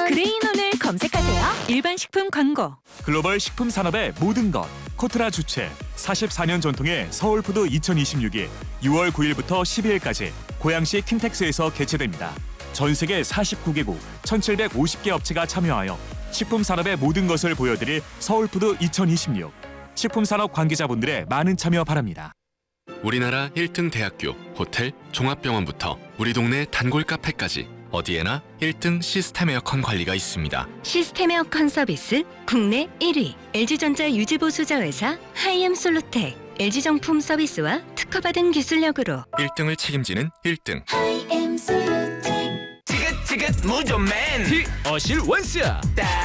그레이놀을 검색하세요. 일반 식품 광고. 글로벌 식품 산업의 모든 것. 코트라 주최 44년 전통의 서울푸드 2026이 6월 9일부터 12일까지 고양시 킨텍스에서 개최됩니다. 전 세계 49개국 1,750개 업체가 참여하여 식품 산업의 모든 것을 보여드릴 서울푸드 2026. 식품 산업 관계자분들의 많은 참여 바랍니다. 우리나라 1등 대학교, 호텔, 종합병원부터 우리 동네 단골 카페까지 어디에나 1등 시스템 에어컨 관리가 있습니다. 시스템 에어컨 서비스 국내 1위. LG전자 유지보수자회사 하이엠솔루텍. LG정품 서비스와 특허받은 기술력으로 1등을 책임지는 1등. 지긋지긋 무좀맨 어실 원스 딱